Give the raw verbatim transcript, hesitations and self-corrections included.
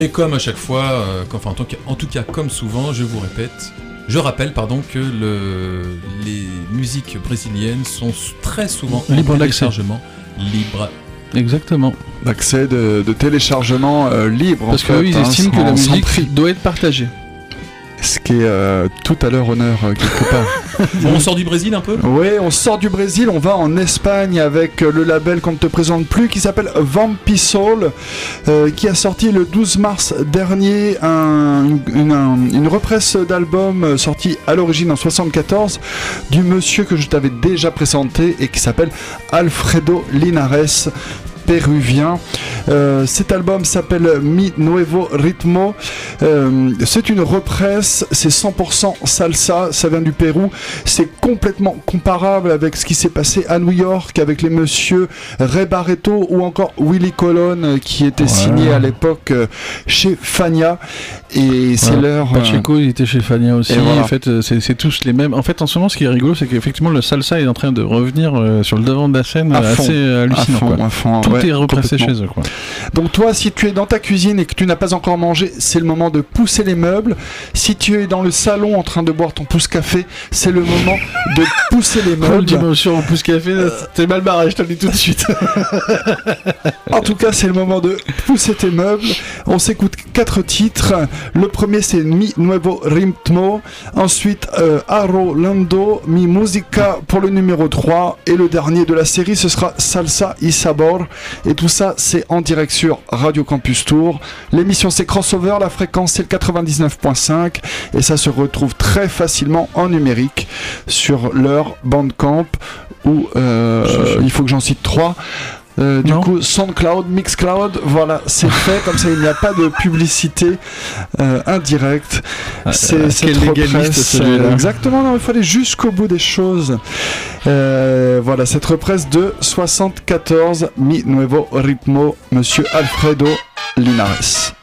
Et comme à chaque fois, euh, enfin en tout, cas, en tout cas comme souvent, je vous répète, je rappelle pardon que le, les musiques brésiliennes sont très souvent libre en d'accès. téléchargement libre. Exactement. D'accès de, de téléchargement euh, libre. Parce en qu'eux, fait, ils hein, estiment que sans- la sans musique prix. doit être partagée. Ce qui est euh, tout à leur honneur euh, quelque part. Bon, on sort du Brésil un peu. Oui, on sort du Brésil, on va en Espagne avec euh, le label qu'on ne te présente plus qui s'appelle Vampisoul, euh, qui a sorti le douze mars dernier un, une, un- une represse d'album euh, sorti à l'origine en soixante-quatorze du monsieur que je t'avais déjà présenté et qui s'appelle Alfredo Linares, péruvien. Euh, cet album s'appelle Mi Nuevo Ritmo. Euh, c'est une represse, c'est cent pour cent salsa, ça vient du Pérou. C'est complètement comparable avec ce qui s'est passé à New York avec les messieurs Ray Barretto ou encore Willy Colon euh, qui était Ouais. signé à l'époque euh, chez Fania. Et c'est Voilà. leur... euh, Pacheco, il était chez Fania aussi. Et voilà. En fait, euh, c'est, c'est tous les mêmes. En fait, en ce moment, ce qui est rigolo, c'est qu'effectivement, le salsa est en train de revenir euh, sur le devant de la scène, À euh, fond. assez euh, à hallucinant. fond, quoi. à fond, Tout ouais, est repressé complètement. chez eux, quoi. Donc toi, si tu es dans ta cuisine et que tu n'as pas encore mangé, c'est le moment de pousser les meubles. Si tu es dans le salon en train de boire ton pouce-café, c'est le moment de pousser les Oh, le meubles. dimanche soir au pouce café, t'es mal barré, je te le dis tout de suite. En tout cas, c'est le moment de pousser tes meubles. On s'écoute quatre titres. Le premier, c'est Mi Nuevo Ritmo. Ensuite, euh, Aro Lando, Mi Musica pour le numéro trois. Et le dernier de la série, ce sera Salsa y Sabor. Et tout ça, c'est en direct sur Radio Campus Tour. L'émission, c'est Crossover. La fréquence, c'est le quatre-vingt-dix-neuf virgule cinq. Et ça se retrouve très facilement en numérique sur leur Bandcamp. Où euh, il faut que j'en cite trois. Euh, du Non. coup, SoundCloud, Mixcloud, voilà, c'est fait, comme ça il n'y a pas de publicité euh, indirecte. Ah, C'est euh, cette quel légaliste, represse, celui-là. euh, exactement, non, il faut aller jusqu'au bout des choses. Euh, voilà, cette represse de soixante-quatorze, Mi Nuevo Ritmo, Monsieur Alfredo Linares.